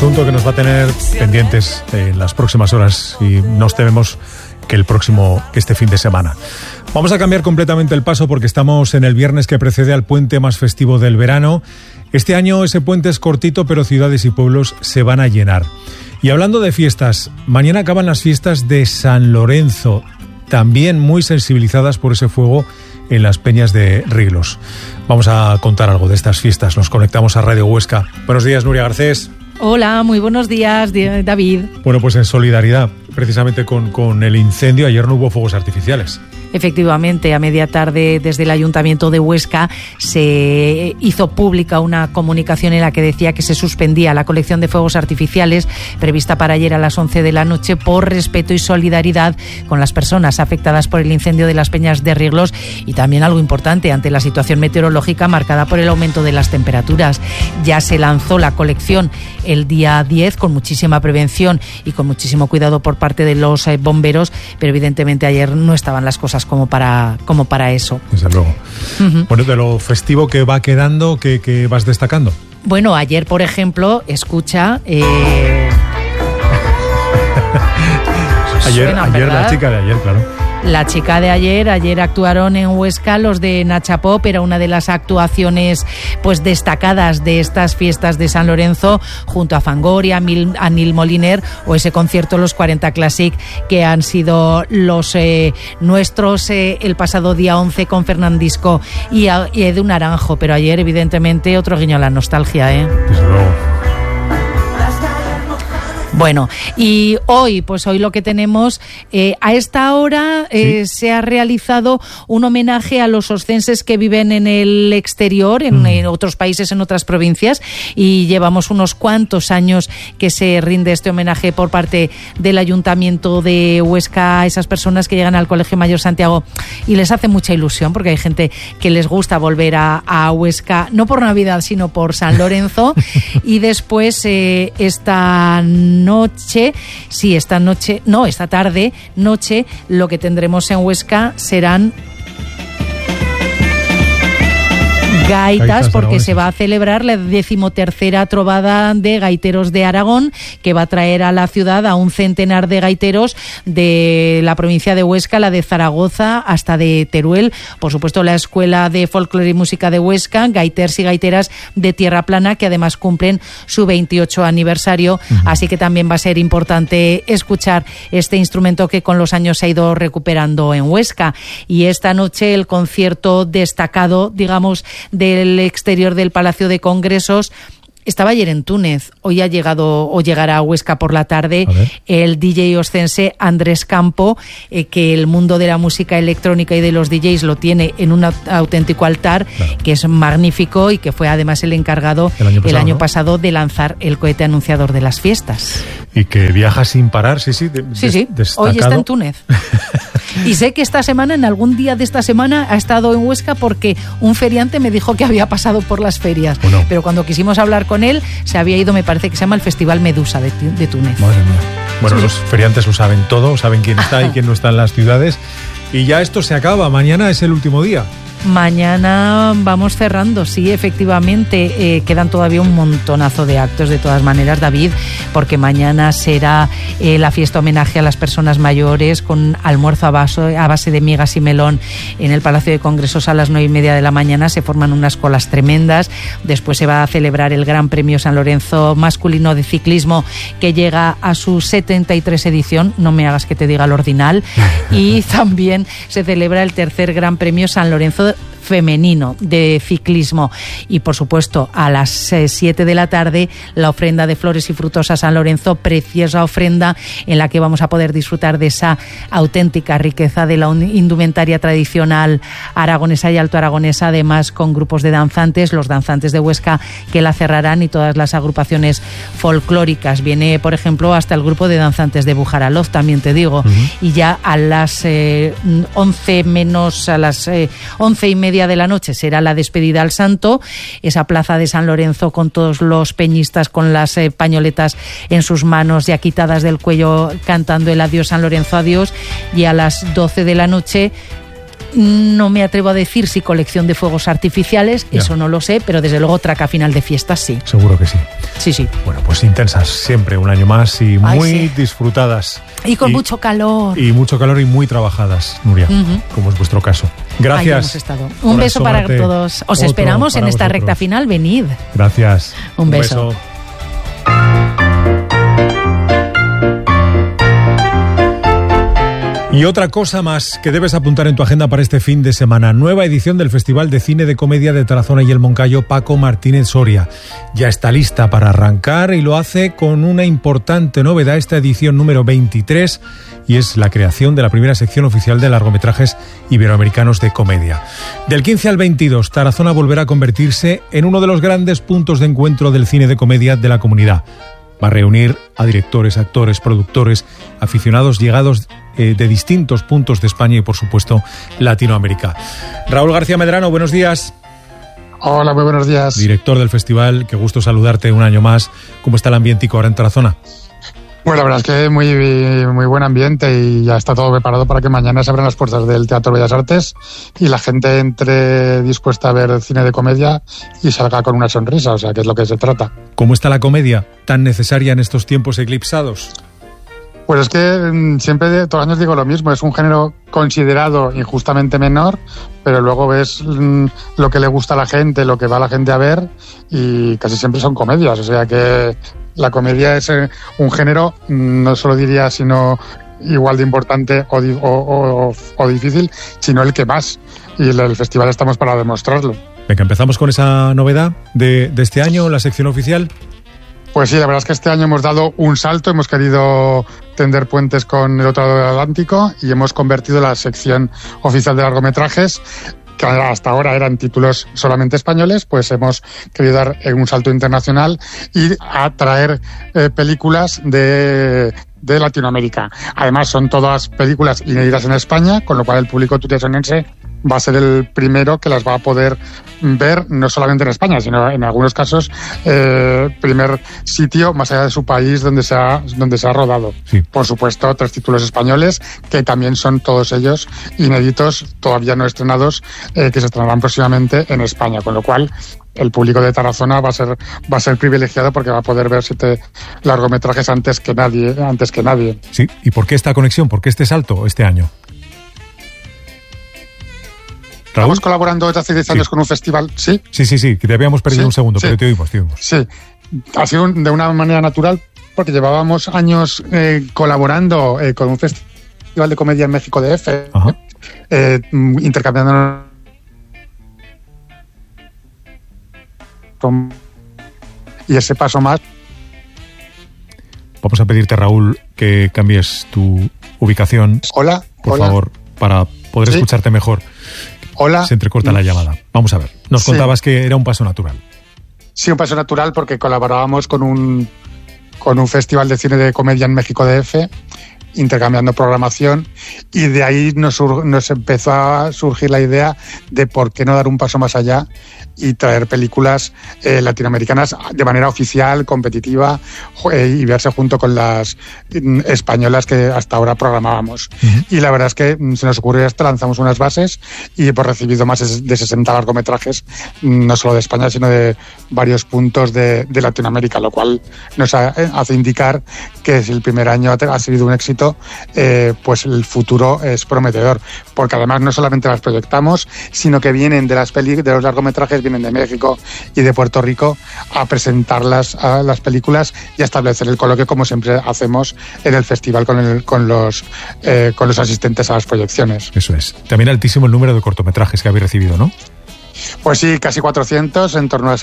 Asunto que nos va a tener pendientes en las próximas horas y nos tememos que este fin de semana. Vamos a cambiar completamente el paso porque estamos en el viernes que precede al puente más festivo del verano. Este año ese puente es cortito, pero ciudades y pueblos se van a llenar. Y hablando de fiestas, mañana acaban las fiestas de San Lorenzo, también muy sensibilizadas por ese fuego en las peñas de Riglos. Vamos a contar algo de estas fiestas. Nos conectamos a Radio Huesca. Buenos días, Nuria Garcés. Hola, muy buenos días, David. Bueno, pues en solidaridad, precisamente con el incendio, ayer no hubo fuegos artificiales. Efectivamente, a media tarde desde el Ayuntamiento de Huesca se hizo pública una comunicación en la que decía que se suspendía la colección de fuegos artificiales prevista para ayer a las 11 de la noche por respeto y solidaridad con las personas afectadas por el incendio de las peñas de Riglos y también algo importante ante la situación meteorológica marcada por el aumento de las temperaturas. Ya se lanzó la colección el día 10 con muchísima prevención y con muchísimo cuidado por parte de los bomberos, pero evidentemente ayer no estaban las cosas como para eso. Desde luego. Uh-huh. Bueno, de lo festivo que va quedando, ¿qué vas destacando? Bueno, ayer, por ejemplo, escucha... ayer la chica de ayer, claro. La chica de ayer actuaron en Huesca los de Nacha Pop, era una de las actuaciones pues destacadas de estas fiestas de San Lorenzo, junto a Fangoria, a Nil Moliner o ese concierto Los 40 Classic, que han sido los nuestros el pasado día 11 con Fernandisco y Edu Naranjo, pero ayer evidentemente otro guiño a la nostalgia, Desde luego. Bueno, y hoy lo que tenemos, a esta hora ¿sí? Se ha realizado un homenaje a los oscenses que viven en el exterior, en otros países, en otras provincias, y llevamos unos cuantos años que se rinde este homenaje por parte del Ayuntamiento de Huesca a esas personas que llegan al Colegio Mayor Santiago y les hace mucha ilusión porque hay gente que les gusta volver a Huesca, no por Navidad, sino por San Lorenzo, y después esta tarde, lo que tendremos en Huesca serán gaitas, porque se va a celebrar la 13ª trovada de gaiteros de Aragón, que va a traer a la ciudad a un centenar de gaiteros de la provincia de Huesca, la de Zaragoza hasta de Teruel. Por supuesto, la Escuela de Folclore y Música de Huesca, gaiters y gaiteras de Tierra Plana, que además cumplen su 28 aniversario. Uh-huh. Así que también va a ser importante escuchar este instrumento que con los años se ha ido recuperando en Huesca. Y esta noche el concierto destacado, digamos, del exterior del Palacio de Congresos. Estaba ayer en Túnez, hoy ha llegado o llegará a Huesca por la tarde el DJ oscense Andrés Campo, que el mundo de la música electrónica y de los DJs lo tiene en un auténtico altar, claro, que es magnífico y que fue además el encargado el año pasado de lanzar el cohete anunciador de las fiestas. Y que viaja sin parar, sí. Sí, destacado. Hoy está en Túnez. Y sé que esta semana, en algún día de esta semana, ha estado en Huesca porque un feriante me dijo que había pasado por las ferias. Bueno. Pero cuando quisimos hablar con él, se había ido, me parece que se llama el Festival Medusa de Túnez. Madre mía. Bueno, sí. Los feriantes lo saben todo, saben quién está y quién no está en las ciudades. Y ya esto se acaba, mañana es el último día. Mañana vamos cerrando, sí, efectivamente. Quedan todavía un montonazo de actos, de todas maneras, David, porque mañana será la fiesta homenaje a las personas mayores con almuerzo a base de migas y melón en el Palacio de Congresos a las 9:30 de la mañana. Se forman unas colas tremendas. Después se va a celebrar el Gran Premio San Lorenzo masculino de ciclismo, que llega a su 73 edición. No me hagas que te diga el ordinal. Y también se celebra el tercer Gran Premio San Lorenzo femenino de ciclismo. Y por supuesto a las 7 de la tarde la ofrenda de flores y frutos a San Lorenzo, preciosa ofrenda en la que vamos a poder disfrutar de esa auténtica riqueza de la indumentaria tradicional aragonesa y alto aragonesa, además con grupos de danzantes, los danzantes de Huesca que la cerrarán y todas las agrupaciones folclóricas. Viene, por ejemplo, hasta el grupo de danzantes de Bujaraloz, también te digo. Uh-huh. Y ya a las 11:30 de la noche será la despedida al santo, esa plaza de San Lorenzo con todos los peñistas con las pañoletas en sus manos ya quitadas del cuello cantando el adiós San Lorenzo, adiós, y a las 12 de la noche No me atrevo a decir si colección de fuegos artificiales, eso no lo sé, pero desde luego traca final de fiestas sí. Seguro que sí. Sí. Bueno, pues intensas siempre, un año más y muy disfrutadas. Y con mucho calor. Y mucho calor y muy trabajadas, Nuria, como es vuestro caso. Gracias. Un beso para todos. Os esperamos en esta recta final. Venid. Gracias. Un beso. Y otra cosa más que debes apuntar en tu agenda para este fin de semana. Nueva edición del Festival de Cine de Comedia de Tarazona y el Moncayo, Paco Martínez Soria. Ya está lista para arrancar y lo hace con una importante novedad, esta edición número 23, y es la creación de la primera sección oficial de largometrajes iberoamericanos de comedia. Del 15 al 22, Tarazona volverá a convertirse en uno de los grandes puntos de encuentro del cine de comedia de la comunidad. Va a reunir a directores, actores, productores, aficionados llegados de distintos puntos de España y, por supuesto, Latinoamérica. Raúl García Medrano, buenos días. Hola, muy buenos días. Director del festival, qué gusto saludarte un año más. ¿Cómo está el ambientico ahora en Tarazona? Bueno, la verdad es que muy buen ambiente y ya está todo preparado para que mañana se abran las puertas del Teatro Bellas Artes y la gente entre dispuesta a ver cine de comedia y salga con una sonrisa, o sea, que es lo que se trata. ¿Cómo está la comedia, tan necesaria en estos tiempos eclipsados? Pues es que siempre, todos los años digo lo mismo, es un género considerado injustamente menor, pero luego ves lo que le gusta a la gente, lo que va la gente a ver, y casi siempre son comedias, o sea que la comedia es un género, no solo diría, sino igual de importante o difícil, sino el que más, y el festival estamos para demostrarlo. Venga, empezamos con esa novedad de este año, la sección oficial. Pues sí, la verdad es que este año hemos dado un salto, hemos querido tender puentes con el otro lado del Atlántico y hemos convertido la sección oficial de largometrajes, que hasta ahora eran títulos solamente españoles, pues hemos querido dar un salto internacional y atraer películas de Latinoamérica. Además, son todas películas inéditas en España, con lo cual el público turisonense va a ser el primero que las va a poder ver, no solamente en España, sino en algunos casos primer sitio más allá de su país donde se ha rodado. Sí. Por supuesto, 3 títulos españoles que también son todos ellos inéditos, todavía no estrenados, que se estrenarán próximamente en España, con lo cual el público de Tarazona va a ser privilegiado porque va a poder ver 7 largometrajes antes que nadie. Sí, ¿y por qué esta conexión? ¿Por qué este salto este año? ¿Raúl? Estamos colaborando desde hace 10 años con un festival, ¿sí? Sí, que te habíamos perdido un segundo, pero te oímos. Sí, ha sido de una manera natural porque llevábamos años colaborando con un festival de comedia en México DF, intercambiando y ese paso más. Vamos a pedirte, Raúl, que cambies tu ubicación. Hola. Por favor, para poder escucharte mejor. Hola. Se entrecorta la llamada. Vamos a ver. Nos contabas que era un paso natural. Sí, un paso natural porque colaborábamos con un festival de cine de comedia en México DF, intercambiando programación, y de ahí nos empezó a surgir la idea de por qué no dar un paso más allá y traer películas latinoamericanas de manera oficial, competitiva, y verse junto con las españolas que hasta ahora programábamos. Y la verdad es que se nos ocurrió esto, lanzamos unas bases y hemos recibido más de 60 largometrajes, no solo de España, sino de varios puntos de Latinoamérica, lo cual nos hace indicar que si el primer año ha sido un éxito, pues el futuro es prometedor, porque además no solamente las proyectamos, sino que vienen de los largometrajes, vienen de México y de Puerto Rico a presentarlas a las películas y a establecer el coloquio, como siempre hacemos en el festival con los asistentes a las proyecciones. Eso es. También altísimo el número de cortometrajes que habéis recibido, ¿no? Pues sí, casi 400, en torno a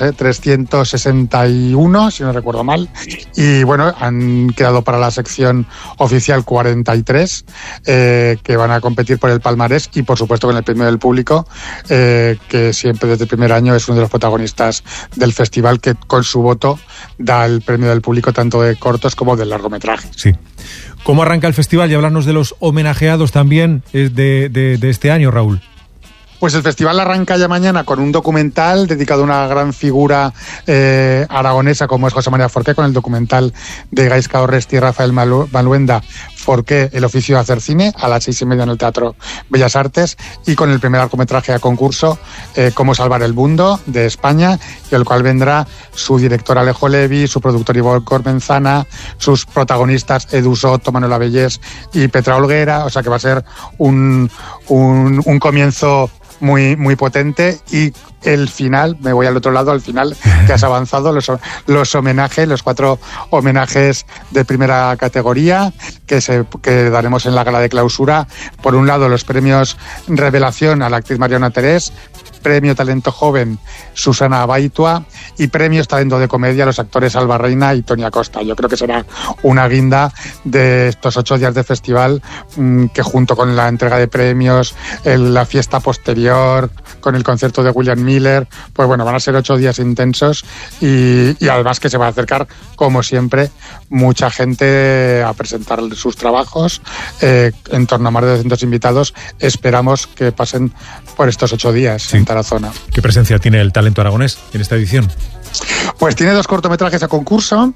361, si no recuerdo mal. Y bueno, han quedado para la sección oficial 43, que van a competir por el palmarés y por supuesto con el premio del público, que siempre desde el primer año es uno de los protagonistas del festival, que con su voto da el premio del público tanto de cortos como de largometrajes. Sí. ¿Cómo arranca el festival? Y hablarnos de los homenajeados también de este año, Raúl. Pues el festival arranca ya mañana con un documental dedicado a una gran figura aragonesa como es José María Forqué, con el documental de Gaizka Orresti y Rafael Maluenda, Forqué, el oficio de hacer cine, a las 6:30 en el Teatro Bellas Artes, y con el primer largometraje a concurso, Cómo salvar el mundo, de España, y el cual vendrá su director Alejo Levi, su productor Ivor Cormenzana, sus protagonistas Edu Soto, Manuela Bellés y Petra Olguera. O sea que va a ser un comienzo muy, muy potente, y el final, me voy al otro lado, al final que has avanzado, los homenajes, los 4 homenajes de primera categoría que daremos en la gala de clausura. Por un lado, los premios Revelación a la actriz Mariona Terés, premio Talento Joven Susana Baitua y premios Talento de Comedia a los actores Alba Reina y Tony Acosta. Yo creo que será una guinda de estos 8 días de festival, que junto con la entrega de premios, la fiesta posterior, con el concierto de William Miller, pues bueno, van a ser 8 días intensos, y además que se va a acercar, como siempre, mucha gente a presentar sus trabajos, en torno a más de 200 invitados. Esperamos que pasen por estos 8 días, sí, en Tarazona. ¿Qué presencia tiene el talento aragonés en esta edición? Pues tiene 2 cortometrajes a concurso,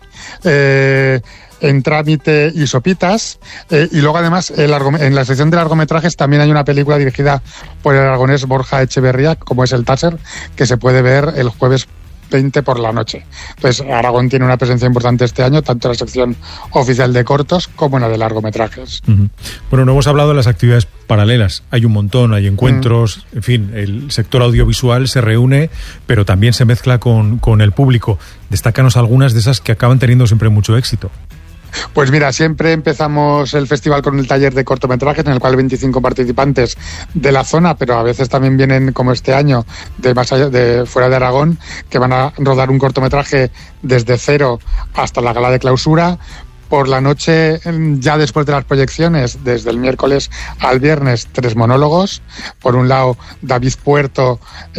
En trámite y Sopitas, y luego además en la sección de largometrajes también hay una película dirigida por el aragonés Borja Echeverría, como es El Taser, que se puede ver el jueves 20 por la noche. Entonces, Aragón tiene una presencia importante este año, tanto en la sección oficial de cortos como en la de largometrajes. Uh-huh. Bueno, no hemos hablado de las actividades paralelas. Hay un montón, hay encuentros, en fin, el sector audiovisual se reúne, pero también se mezcla con el público. Destácanos algunas de esas que acaban teniendo siempre mucho éxito. Pues mira, siempre empezamos el festival con el taller de cortometrajes, en el cual 25 participantes de la zona, pero a veces también vienen, como este año, de más allá, de fuera de Aragón, que van a rodar un cortometraje desde cero hasta la gala de clausura. Por la noche, ya después de las proyecciones, desde el miércoles al viernes, 3 monólogos. Por un lado, David Puerto,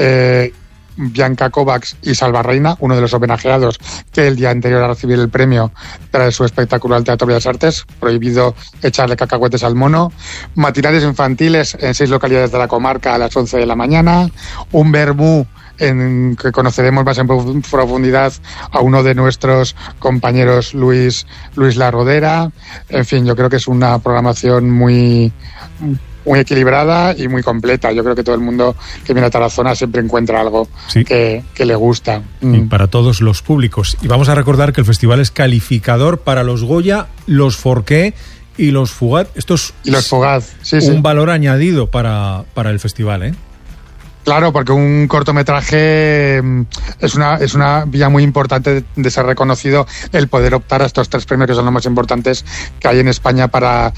Bianca Kovacs y Salva Reina, uno de los homenajeados que el día anterior a recibir el premio trae su espectáculo al Teatro Bellas Artes, Prohibido echarle cacahuetes al mono. Matinales infantiles en 6 localidades de la comarca a las 11 de la mañana. Un vermú en que conoceremos más en profundidad a uno de nuestros compañeros, Luis La Rodera. En fin, yo creo que es una programación muy equilibrada y muy completa. Yo creo que todo el mundo que viene a Tarazona siempre encuentra algo, sí, que le gusta. Y para todos los públicos. Y vamos a recordar que el festival es calificador para los Goya, los Forqué y los Fugaz. Esto es un valor añadido para el festival, ¿eh? Claro, porque un cortometraje es una vía muy importante de ser reconocido, el poder optar a estos 3 premios, que son los más importantes que hay en España para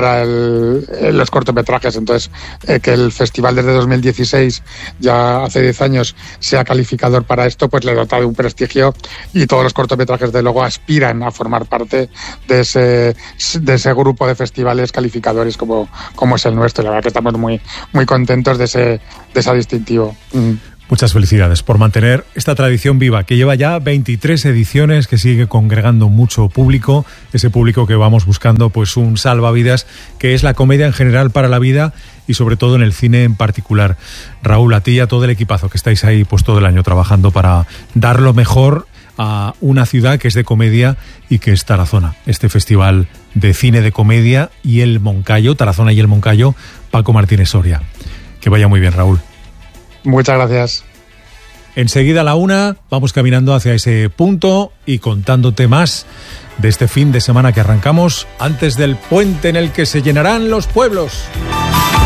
los cortometrajes. Entonces, que el festival desde 2016, ya hace 10 años, sea calificador para esto, pues le dota de un prestigio, y todos los cortometrajes de luego aspiran a formar parte de ese grupo de festivales calificadores como es el nuestro. La verdad que estamos muy, muy contentos de esa distinción. Muchas felicidades por mantener esta tradición viva, que lleva ya 23 ediciones, que sigue congregando mucho público, ese público que vamos buscando, pues un salvavidas, que es la comedia en general para la vida y sobre todo en el cine en particular. Raúl, a ti y a todo el equipazo que estáis ahí pues todo el año trabajando para dar lo mejor a una ciudad que es de comedia y que es Tarazona, este festival de cine de comedia, y el Moncayo, Tarazona y el Moncayo, Paco Martínez Soria. Que vaya muy bien, Raúl. Muchas gracias. Enseguida a la 1 vamos caminando hacia ese punto y contándote más de este fin de semana que arrancamos antes del puente en el que se llenarán los pueblos.